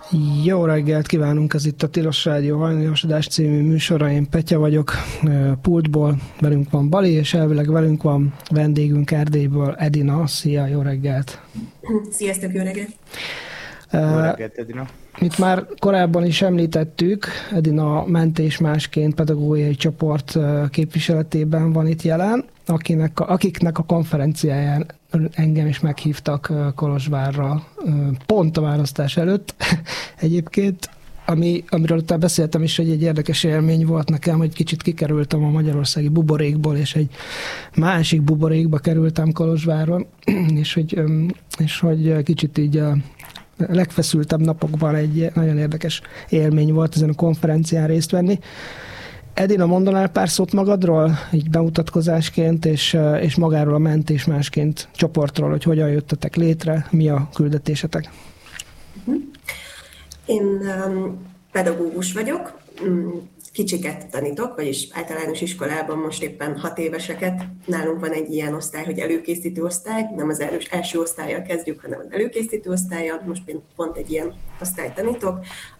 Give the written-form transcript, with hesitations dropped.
Jó reggelt kívánunk, ez itt a Tilos Rádió Hajnalias Adás című műsora, én Petya vagyok, pultból, velünk van Bali, és elvileg velünk van vendégünk Erdélyből, Edina. Szia, jó reggelt! Sziasztok, jó reggelt! Jó reggelt, Edina! Mint már korábban is említettük, Edina Mentés Másként pedagógiai csoport képviseletében van itt jelen, akiknek a konferenciáján engem is meghívtak Kolozsvárra, pont a választás előtt egyébként, amiről utána beszéltem is, hogy egy érdekes élmény volt nekem, hogy kicsit kikerültem a magyarországi buborékból, és egy másik buborékba kerültem Kolozsváron, és hogy kicsit így a legfeszültebb napokban egy nagyon érdekes élmény volt ezen a konferencián részt venni. Edina, mondanál pár szót magadról, így bemutatkozásként, és magáról a Mentés Másként csoportról, hogy hogyan jöttetek létre, mi a küldetésetek? Én pedagógus vagyok, kicsiket tanítok, vagyis általános iskolában most éppen 6 éveseket. Nálunk van egy ilyen osztály, hogy előkészítő osztály, nem az első osztállyal kezdjük, hanem az előkészítő osztállyal. Most én pont egy ilyen osztályt tanítok.